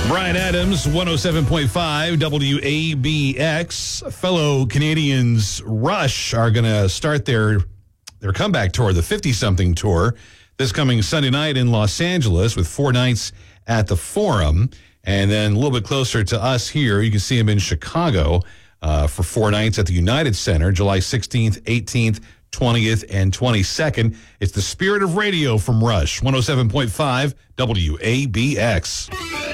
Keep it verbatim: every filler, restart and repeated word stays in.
Bryan Adams, one oh seven point five W A B X. Fellow Canadians Rush are going to start their their comeback tour, the fifty-something tour, this coming Sunday night in Los Angeles with four nights at the Forum. And then a little bit closer to us here, you can see them in Chicago uh, for four nights at the United Center, July sixteenth, eighteenth, twentieth, and twenty-second. It's the Spirit of Radio from Rush, one oh seven point five W A B X.